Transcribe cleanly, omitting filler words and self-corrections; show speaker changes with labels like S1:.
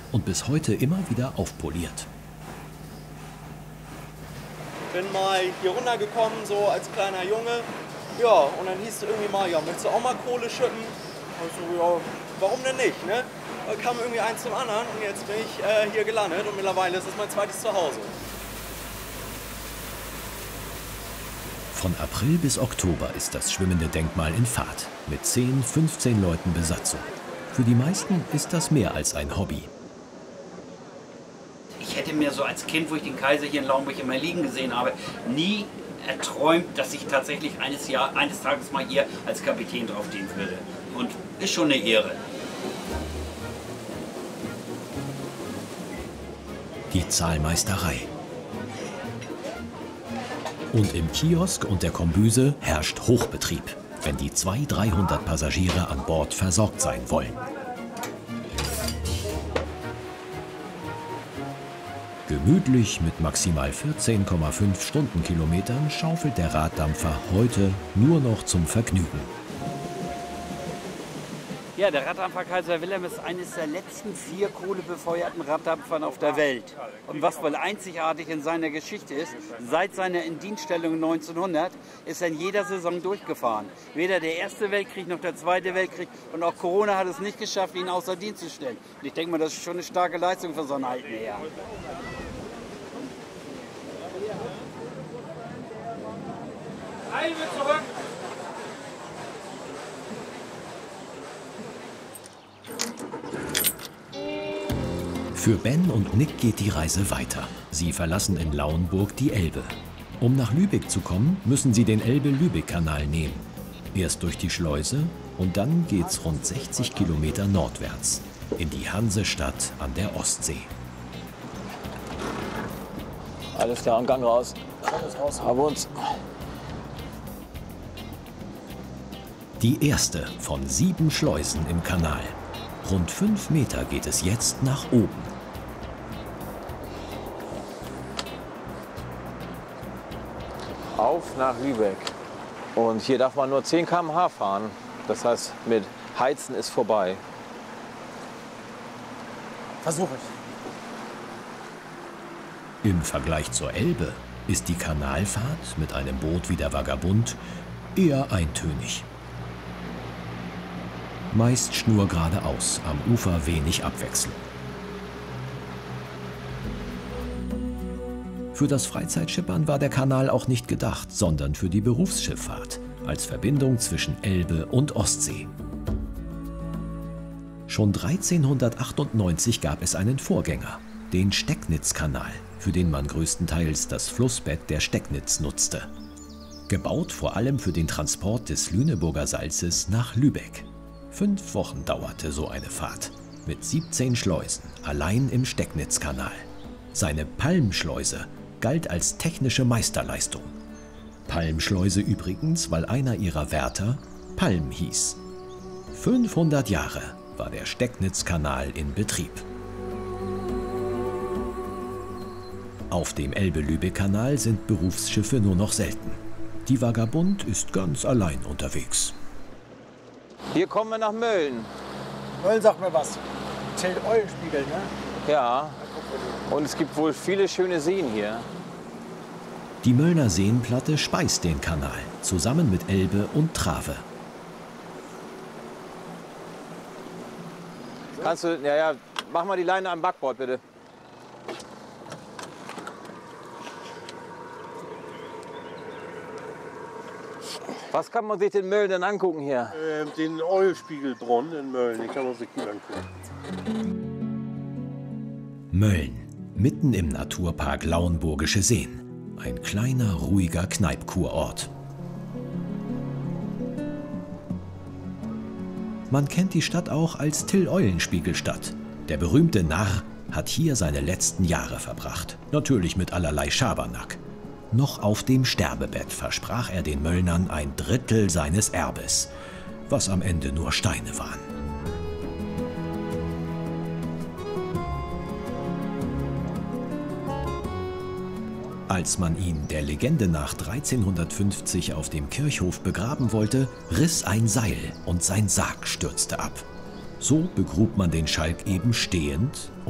S1: und bis heute immer wieder aufpoliert.
S2: Bin mal hier runtergekommen, so als kleiner Junge. Ja, und dann hieß es irgendwie mal, ja, willst du auch mal Kohle schütten? Also, ja, warum denn nicht, ne? Da kam irgendwie eins zum anderen und jetzt bin ich hier gelandet und mittlerweile ist es mein zweites Zuhause.
S1: Von April bis Oktober ist das schwimmende Denkmal in Fahrt, mit 10, 15 Leuten Besatzung. Für die meisten ist das mehr als ein Hobby.
S3: Ich hätte mir so als Kind, wo ich den Kaiser hier in Lauenburg immer liegen gesehen habe, nie erträumt, dass ich tatsächlich eines Tages mal hier als Kapitän draufstehen würde. Und ist schon eine Ehre.
S1: Die Zahlmeisterei. Und im Kiosk und der Kombüse herrscht Hochbetrieb, wenn die 200, 300 Passagiere an Bord versorgt sein wollen. Gemütlich mit maximal 14,5 Stundenkilometern schaufelt der Raddampfer heute nur noch zum Vergnügen.
S3: Ja, der Raddampfer Kaiser Wilhelm ist eines der letzten 4 kohlebefeuerten Raddampfern auf der Welt. Und was wohl einzigartig in seiner Geschichte ist, seit seiner Indienststellung 1900 ist er in jeder Saison durchgefahren. Weder der Erste Weltkrieg noch der Zweite Weltkrieg und auch Corona hat es nicht geschafft, ihn außer Dienst zu stellen. Und ich denke mal, das ist schon eine starke Leistung für so einen alten Herrn.
S2: Halbe zurück!
S1: Für Ben und Nick geht die Reise weiter. Sie verlassen in Lauenburg die Elbe. Um nach Lübeck zu kommen, müssen sie den Elbe-Lübeck-Kanal nehmen. Erst durch die Schleuse und dann geht's rund 60 Kilometer nordwärts in die Hansestadt an der Ostsee.
S4: Alles klar, und Gang raus.
S2: Alles raus.
S4: Haben uns.
S1: Die erste von 7 Schleusen im Kanal. Rund 5 Meter geht es jetzt nach oben.
S4: Auf nach Lübeck. Und hier darf man nur 10 km/h fahren. Das heißt, mit Heizen ist vorbei.
S2: Versuche ich.
S1: Im Vergleich zur Elbe ist die Kanalfahrt mit einem Boot wie der Vagabund eher eintönig. Meist schnurgeradeaus, am Ufer wenig Abwechslung. Für das Freizeitschippern war der Kanal auch nicht gedacht, sondern für die Berufsschifffahrt, als Verbindung zwischen Elbe und Ostsee. Schon 1398 gab es einen Vorgänger, den Stecknitzkanal, für den man größtenteils das Flussbett der Stecknitz nutzte. Gebaut vor allem für den Transport des Lüneburger Salzes nach Lübeck. 5 Wochen dauerte so eine Fahrt, mit 17 Schleusen, allein im Stecknitzkanal. Seine Palmschleuse galt als technische Meisterleistung. Palmschleuse übrigens, weil einer ihrer Wärter Palm hieß. 500 Jahre war der Stecknitzkanal in Betrieb. Auf dem Elbe-Lübeck-Kanal sind Berufsschiffe nur noch selten. Die Vagabund ist ganz allein unterwegs.
S4: Hier kommen wir nach Mölln.
S2: Mölln sagt mir was. Eulenspiegel, ne?
S4: Ja. Und es gibt wohl viele schöne Seen hier.
S1: Die Möllner Seenplatte speist den Kanal, zusammen mit Elbe und Trave.
S4: Kannst du, ja, mach mal die Leine am Backbord, bitte. Was kann man sich den Mölln denn angucken hier?
S5: Den Eulenspiegelbrunnen in Mölln, den kann man sich gut angucken.
S1: Mölln, mitten im Naturpark Lauenburgische Seen. Ein kleiner, ruhiger Kneipkurort. Man kennt die Stadt auch als Till-Eulenspiegel-Stadt. Der berühmte Narr hat hier seine letzten Jahre verbracht. Natürlich mit allerlei Schabernack. Noch auf dem Sterbebett versprach er den Möllnern 1/3 seines Erbes, was am Ende nur Steine waren. Als man ihn der Legende nach 1350 auf dem Kirchhof begraben wollte, riss ein Seil und sein Sarg stürzte ab. So begrub man den Schalk eben stehend